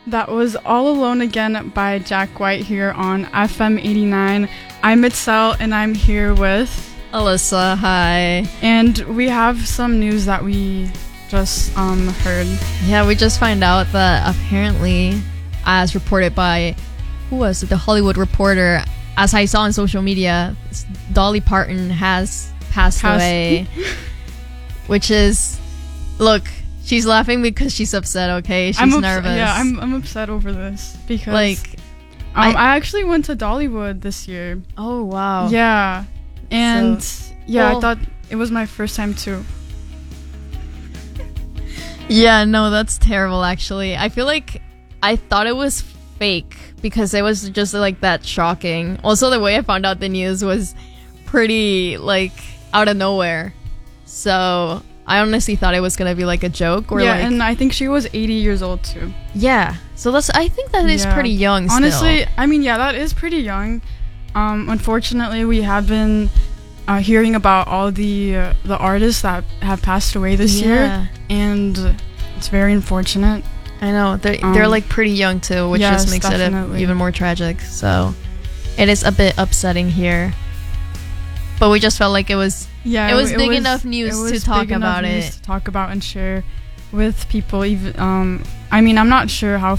That was All Alone Again by Jack White here on FM 89. I'm Itzel and I'm here with Alyssa. Hi. And we have some news that we just heard. Yeah, we just find out that apparently, as reported by, who was it? The Hollywood Reporter, as I saw on social media, Dolly Parton has passed away. Which is, look, she's laughing because she's upset, okay? She's nervous. Yeah, I'm upset over this because I actually went to Dollywood this year. Oh, wow. Yeah. And I thought it was my first time too. Yeah, no, that's terrible actually. I feel like I thought it was fake because it was just like that shocking. Also, the way I found out the news was pretty like out of nowhere. So I honestly thought it was gonna be like a joke or and I think she was 80 years old too. Yeah, so I think that is pretty young. Honestly, still. I mean, that is pretty young. Unfortunately, we have been hearing about all the artists that have passed away this year, and it's very unfortunate. I know they're like pretty young too, which just makes it even more tragic. So it is a bit upsetting here, but we just felt like it was big enough news to talk about it. To talk about and share with people. Even I mean, I'm not sure how